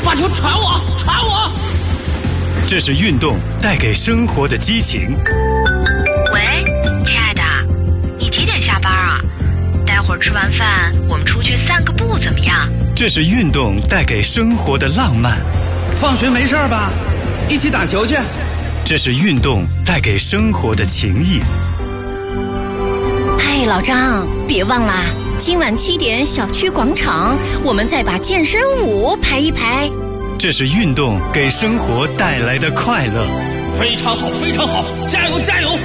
把球传我，传我。 这是运动带给生活的激情。 喂，亲爱的，你几点下班啊？待会儿吃完饭，我们出去散个步怎么样？ 这是运动带给生活的浪漫。 放学没事吧？一起打球去。 这是运动带给生活的情谊。 嗨，老张，别忘啦，今晚7点小区广场，我们再把健身舞排一排。 这是运动给生活带来的快乐。 非常好，非常好，加油加油！